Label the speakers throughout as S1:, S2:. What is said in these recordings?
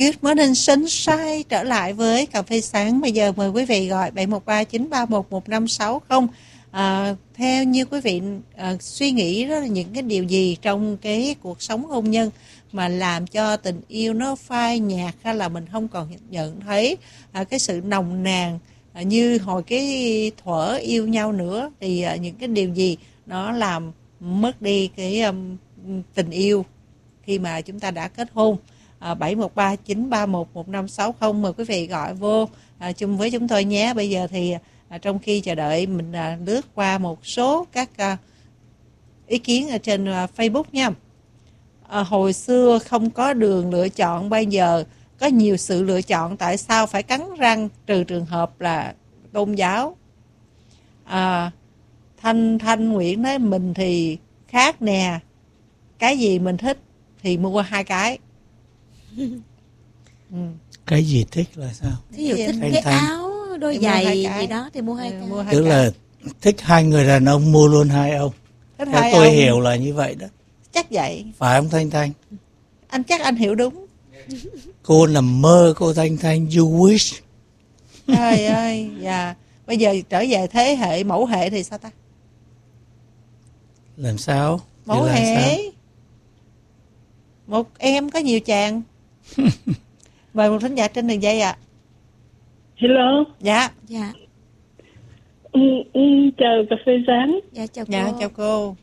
S1: Good morning sunshine, trở lại với cà phê sáng. Bây giờ mời quý vị gọi 713-931-1560. Theo như quý vị suy nghĩ đó là những cái điều gì trong cái cuộc sống hôn nhân mà làm cho tình yêu nó phai nhạt, hay là mình không còn nhận thấy cái sự nồng nàn như hồi cái thuở yêu nhau nữa, thì những cái điều gì nó làm mất đi cái tình yêu khi mà chúng ta đã kết hôn. 713-931-1560, mời quý vị gọi vô chung với chúng tôi nhé. Bây giờ thì trong khi chờ đợi mình lướt qua một số các ý kiến ở trên Facebook nha. Hồi xưa không có đường lựa chọn, bây giờ có nhiều sự lựa chọn, tại sao phải cắn răng trừ trường hợp là tôn giáo? Thanh Nguyễn nói mình thì khác nè, cái gì mình thích thì mua hai cái.
S2: Cái gì thích là sao?
S3: Thí dụ thích cái áo, đôi giày gì đó thì mua hai cái.
S2: Tức là thích hai người đàn ông mua luôn hai ông. Theo tôi hiểu là như vậy đó.
S1: Chắc vậy.
S2: Phải không Thanh Thanh?
S1: Anh chắc anh hiểu đúng.
S2: Cô nằm mơ cô Thanh Thanh, you wish.
S1: Trời ơi, dạ. Bây giờ trở về thế hệ mẫu hệ thì sao ta?
S2: Làm sao?
S1: Mẫu hệ. Một em có nhiều chàng. Mời một thính giả trên đường dây ạ.
S4: Hello.
S1: Dạ.
S3: Dạ.
S4: Chào cà phê sáng.
S3: Dạ chào cô.
S1: Dạ chào cô.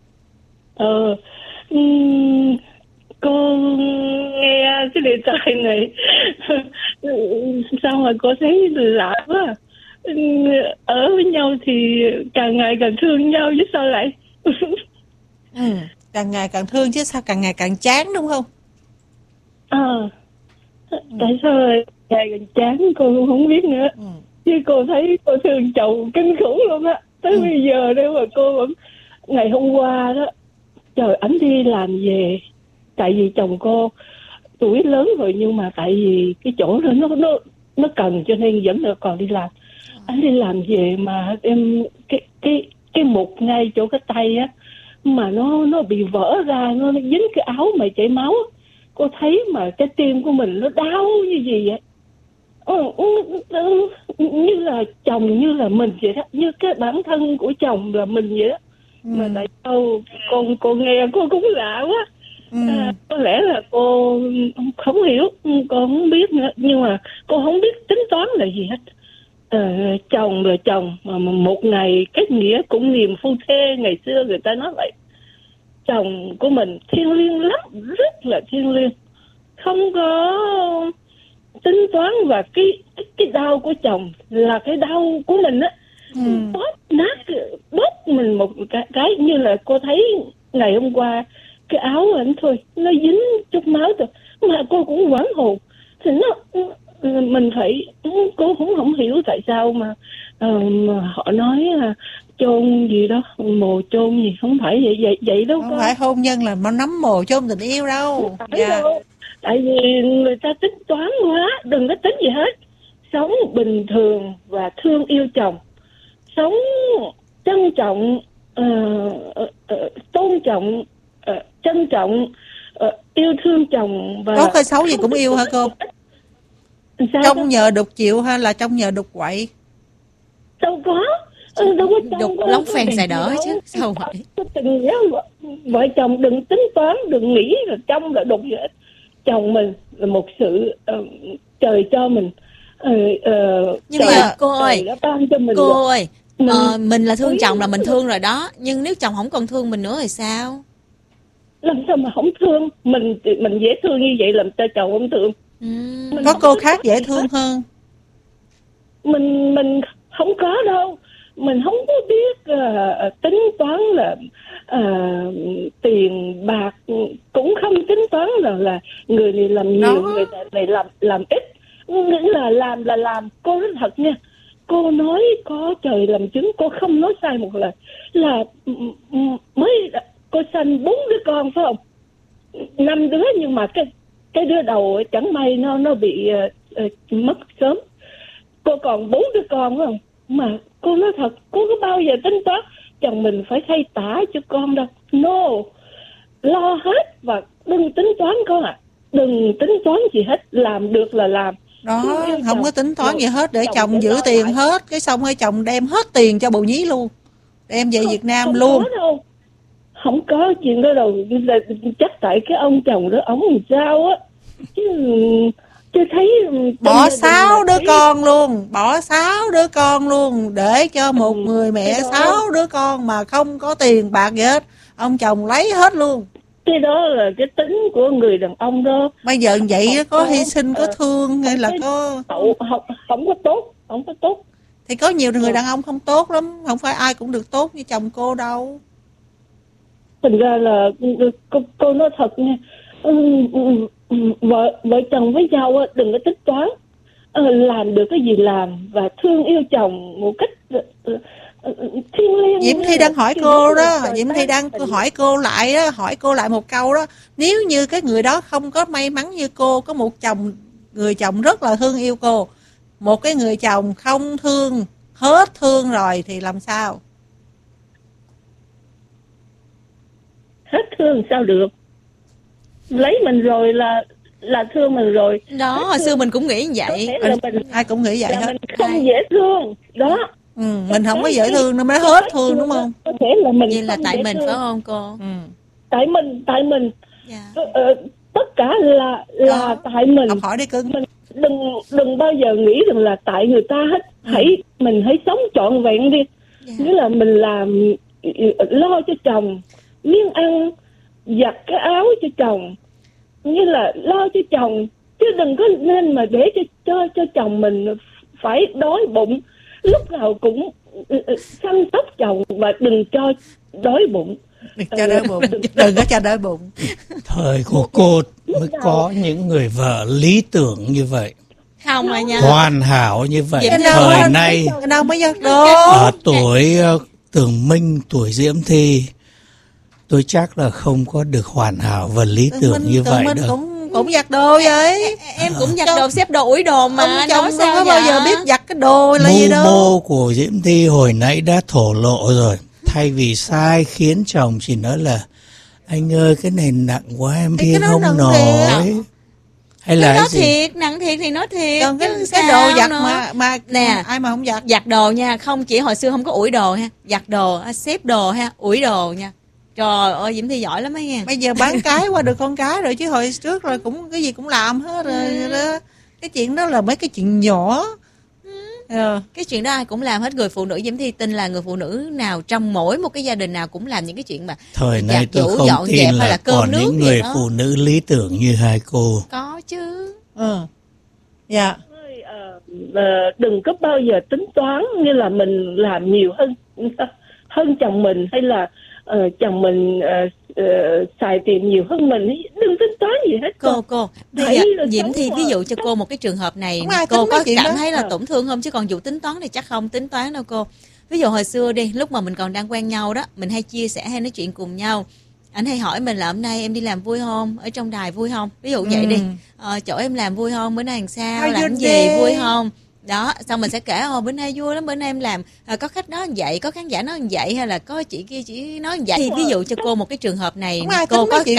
S4: Cô nghe cái đề tài này sao mà cô thấy lạ quá. Ở với nhau thì càng ngày càng thương nhau chứ sao lại.
S1: Càng ngày càng thương chứ sao càng ngày càng chán, đúng không?
S4: Tại sao lại ngày càng chán cô cũng không biết nữa. Chứ cô thấy cô thương chồng kinh khủng luôn á. Tới bây giờ đây mà cô vẫn, ngày hôm qua đó, trời, ảnh đi làm về, tại vì chồng cô tuổi lớn rồi, nhưng mà tại vì cái chỗ đó nó cần cho nên vẫn được còn đi làm. Ảnh đi làm về mà em cái mụt ngay chỗ cái tay á, mà nó bị vỡ ra, nó dính cái áo mà chảy máu. Cô thấy mà cái tim của mình nó đau như gì vậy. Như là chồng, như là mình vậy đó, như cái bản thân của chồng là mình vậy đó. Mà tại sao cô nghe cô cũng lạ quá. Có lẽ là cô không hiểu, cô không biết nữa, nhưng mà cô không biết tính toán là gì hết. Chồng là chồng, mà một ngày kết nghĩa cũng niềm phu thê, ngày xưa người ta nói vậy. Chồng của mình thiêng liêng lắm, rất là thiêng liêng, không có tính toán. Và cái đau của chồng là cái đau của mình á. Bóp mình một cái như là cô thấy ngày hôm qua cái áo ảnh thôi, nó dính chút máu thôi mà cô cũng hoảng hồn. Thì mình phải, cô cũng không hiểu tại sao mà họ nói là chôn gì đó, mồ chôn gì, không phải vậy đâu.
S1: Không phải hôn nhân là nó nắm mồ chôn tình yêu đâu.
S4: Đâu. Tại vì người ta tính toán quá, đừng có tính gì hết. Sống bình thường và thương yêu chồng, sống trân trọng, tôn trọng, trân trọng, yêu thương chồng. Và
S1: tốt hay xấu gì cũng yêu hả cô? Trong nhờ đục chịu hay là trong nhờ đục quậy?
S4: Đâu có
S3: đục lóng phèn xài đỡ chứ sao vậy?
S4: Từng vợ chồng đừng tính toán, đừng nghĩ là trong là đục gì hết. Chồng mình là một sự trời cho mình.
S3: Nhưng mà cô ơi, mình là thương chồng là mình thương rồi đó, nhưng nếu chồng không còn thương mình nữa thì sao?
S4: Làm sao mà không thương? Mình dễ thương như vậy làm sao chồng không thương?
S1: Có cô khác dễ thương hơn.
S4: Mình không có đâu. Mình không có biết tính toán là tiền bạc, cũng không tính toán là người này làm nhiều, người này làm ít. Nghĩa là làm. Cô rất thật nha. Cô nói có trời làm chứng, cô không nói sai một lời. Là mới cô sanh 4 đứa con phải không? 5 đứa, nhưng mà cái đứa đầu chẳng may nó bị mất sớm. Cô còn 4 đứa con phải không? Mà cô nói thật, cô có bao giờ tính toán chồng mình phải thay tả cho con đâu. No, lo hết và đừng tính toán con ạ. đừng tính toán gì hết, làm được là làm.
S1: Đó,
S4: Thương yêu
S1: không
S4: chồng,
S1: có tính toán
S4: rồi
S1: gì hết để
S4: chồng
S1: chồng
S4: sẽ
S1: giữ
S4: lo
S1: tiền
S4: lại.
S1: hết, cái xong hay chồng đem hết tiền cho bồ nhí luôn, đem về Việt Nam
S4: Không
S1: luôn.
S4: có đâu, không có chuyện đó đâu. Chắc tại cái ông chồng đó ổng làm sao á, chứ chứ thấy
S1: Bỏ
S4: trong gia đình
S1: 6
S4: mà
S1: đứa
S4: thấy-
S1: con luôn, bỏ 6 đứa con luôn để cho một người mẹ
S4: cái đó-
S1: 6 đứa con mà không có tiền bạc gì hết, ông chồng lấy hết luôn.
S4: cái đó là cái tính của người đàn ông đó.
S1: Bây giờ vậy
S4: Không
S1: có hy sinh, có
S4: ờ,
S1: thương hay là có
S4: không có tốt, không có tốt.
S1: thì có nhiều người đàn ông không tốt lắm, không phải ai cũng được tốt như chồng cô đâu.
S4: Thành ra là cô nói thật nha, vợ chồng với nhau á, đừng có tính toán, làm được cái gì làm và thương yêu chồng một cách thiêng liêng.
S1: Diễm Thi đang hỏi cô đó, Diễm Thi đang hỏi cô lại đó, hỏi cô lại một câu đó. Nếu như cái người đó không có may mắn như cô, có một người chồng rất là thương yêu cô, một cái người chồng không thương, hết thương rồi thì làm sao?
S4: Hết thương sao được, lấy mình rồi là thương mình rồi.
S3: Đó, hồi xưa mình cũng nghĩ như
S4: Có
S3: vậy.
S4: thể là mình
S1: Ai cũng nghĩ vậy
S4: là
S1: hết.
S4: mình không dễ thương đó.
S1: Mình không có dễ thương nên mới hết thương, đúng không?
S4: Có thể là mình
S3: Vậy là
S4: không
S3: tại
S4: dễ
S3: mình
S4: thương.
S3: phải không cô?
S4: Tại mình
S3: Dạ.
S4: tất cả là
S1: Đó.
S4: tại mình.
S1: Học hỏi đi cưng.
S4: Mình đừng bao giờ nghĩ rằng là tại người ta hết. Mình hãy sống trọn vẹn đi.
S3: Dạ.
S4: Nghĩa là mình làm, lo cho chồng miếng ăn, giặt cái áo cho chồng, như là lo cho chồng, chứ đừng có nên mà để cho chồng mình phải đói bụng, lúc nào cũng săn sóc chồng và đừng cho đói bụng.
S1: Đừng cho đói bụng, đừng có cho đói bụng.
S2: Thời của cô mới có những người vợ lý tưởng như vậy,
S3: Không à nha.
S2: hoàn hảo như vậy.
S3: Diễm Thi
S2: Thời nay
S1: Cái nào mới giặt đồ.
S2: ở tuổi Tường Minh, tuổi Diễm Thi, tôi chắc là không có được hoàn hảo và lý tưởng như vậy
S1: Mình
S2: đâu.
S1: cũng giặt đồ vậy.
S3: Em cũng giặt đồ, xếp đồ, ủi đồ mà.
S1: Ông chồng
S3: nói
S1: đâu
S3: sao
S1: có
S3: vậy?
S1: bao giờ biết giặt cái đồ là gì
S2: Mưu
S1: đâu.
S2: mô của Diễm Thi hồi nãy đã thổ lộ rồi. Thay vì sai khiến chồng chỉ nói là anh ơi cái này nặng quá em
S1: Thì
S2: đi
S1: cái đó
S2: không
S1: nặng
S2: nổi. Hay là
S3: Nói
S2: cái gì?
S3: thiệt, nặng thiệt thì nói thiệt.
S1: Còn cái
S3: chứ
S1: đồ
S3: sao
S1: giặt
S3: nữa.
S1: mà
S3: Nè.
S1: ai mà không giặt.
S3: Giặt đồ nha, không chỉ hồi xưa không có ủi đồ ha, giặt đồ, xếp đồ ha, ủi đồ nha. Trời ơi, Diễm Thi giỏi lắm ấy nha.
S1: Bây giờ bán cái qua được con cái rồi, chứ hồi trước là cũng cái gì cũng làm hết rồi đó. Cái chuyện đó là mấy cái chuyện nhỏ.
S3: Cái chuyện đó ai cũng làm hết. Người phụ nữ, Diễm Thi tin là người phụ nữ nào trong mỗi một cái gia đình nào cũng làm những cái chuyện mà
S2: Thời nay
S3: giặt
S2: tôi
S3: giũ,
S2: không
S3: dọn
S2: tin
S3: dẹp hay là
S2: là
S3: cơm
S2: còn
S3: nước
S2: những
S3: gì
S2: người
S3: đó.
S2: phụ nữ lý tưởng như hai cô.
S3: Có chứ.
S1: Dạ.
S4: Đừng có bao giờ tính toán như là mình làm nhiều hơn chồng mình, hay là chồng mình xài tiền nhiều hơn mình. Đừng tính toán gì hết.
S3: Cô bây
S4: Hãy
S3: giờ
S4: là
S3: Diễm
S4: sống
S3: Thi
S4: mà.
S3: ví dụ cho cô một cái trường hợp này,
S1: Không ai
S3: cô
S1: tính mấy
S3: có
S1: chuyện
S3: cảm
S1: đó.
S3: thấy là tổn thương không? Chứ còn vụ tính toán thì chắc không tính toán đâu cô. Ví dụ hồi xưa đi, lúc mà mình còn đang quen nhau đó, mình hay chia sẻ, hay nói chuyện cùng nhau. Anh hay hỏi mình là hôm nay em đi làm vui không? Ở trong đài vui không? Ví dụ vậy đi. Chỗ em làm vui không? Bữa nay làm sao?
S1: How
S3: Làm
S1: you
S3: gì?
S1: doing?
S3: Vui không? Đó, xong mình sẽ kể bữa nay vui lắm, bữa nay em làm có khách nói như vậy, có khán giả nói như vậy, hay là có chị kia chỉ nói như vậy. Thì ví dụ cho cô một cái trường hợp này,
S1: Không ai
S3: cô
S1: tính mấy
S3: có
S1: chuyện